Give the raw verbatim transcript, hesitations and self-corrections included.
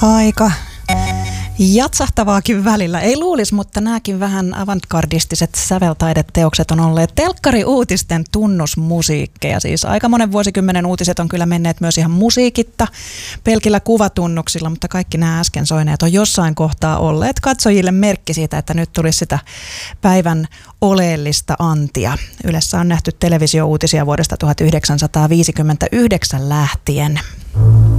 Aika jatsahtavaakin välillä. Ei luulisi, mutta nämäkin vähän avantgardistiset säveltaideteokset on olleet telkkariuutisten tunnusmusiikkeja. Siis aika monen vuosikymmenen uutiset on kyllä menneet myös ihan musiikitta, pelkillä kuvatunnuksilla, mutta kaikki nämä äsken soineet on jossain kohtaa olleet katsojille merkki siitä, että nyt tulisi sitä päivän oleellista antia. Ylessä on nähty televisiouutisia vuodesta tuhatyhdeksänsataaviisikymmentäyhdeksän lähtien.